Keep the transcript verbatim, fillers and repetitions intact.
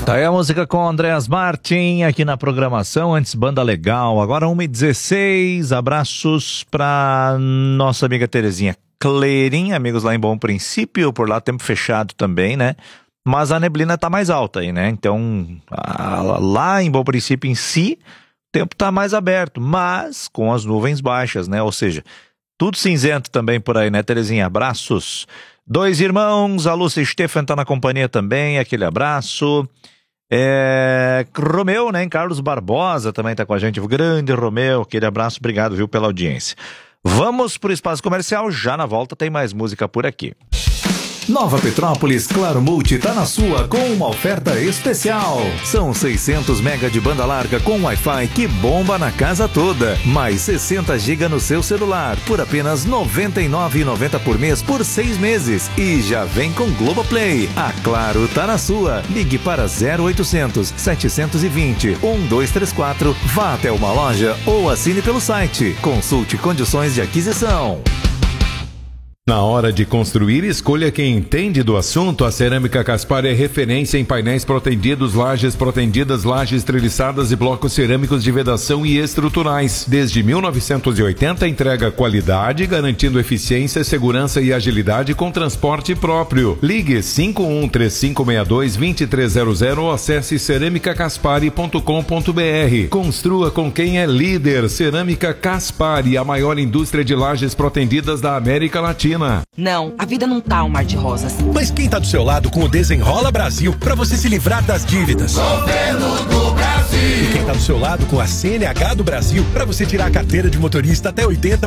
Tá aí a música com Andreas Martin aqui na programação, antes Banda Legal, agora uma e dezesseis, abraços pra nossa amiga Terezinha Cleirinha, amigos lá em Bom Princípio, por lá tempo fechado também, né? Mas a neblina tá mais alta aí, né? Então, a, lá em Bom Princípio em si, o tempo tá mais aberto, mas com as nuvens baixas, né? Ou seja, tudo cinzento também por aí, né, Terezinha? Abraços. Dois irmãos, a Lúcia Stefan tá na companhia também, aquele abraço. É, Romeu, né, Carlos Barbosa também tá com a gente, o grande Romeu, aquele abraço, obrigado, viu, pela audiência. Vamos pro espaço comercial, já na volta tem mais música por aqui. Nova Petrópolis Claro Multi tá na sua com uma oferta especial. São seiscentos mega de banda larga com Wi-Fi que bomba na casa toda. Mais sessenta gigas no seu celular por apenas noventa e nove reais e noventa centavos por mês por seis meses. E já vem com Globoplay. A Claro tá na sua. Ligue para zero oitocentos, setecentos e vinte, doze trinta e quatro. Vá até uma loja ou assine pelo site. Consulte condições de aquisição. Na hora de construir, escolha quem entende do assunto. A Cerâmica Caspar é referência em painéis protendidos, lajes protendidas, lajes treliçadas e blocos cerâmicos de vedação e estruturais. Desde mil novecentos e oitenta, entrega qualidade, garantindo eficiência, segurança e agilidade com transporte próprio. Ligue cinco um três cinco seis dois, dois três zero zero ou acesse cerâmica caspari ponto com ponto br. Construa com quem é líder. Cerâmica Caspari, a maior indústria de lajes protendidas da América Latina. Não, a vida não tá um mar de rosas. Mas quem tá do seu lado com o Desenrola Brasil pra você se livrar das dívidas? Governo do Brasil. E quem tá do seu lado com a C N H do Brasil pra você tirar a carteira de motorista até oitenta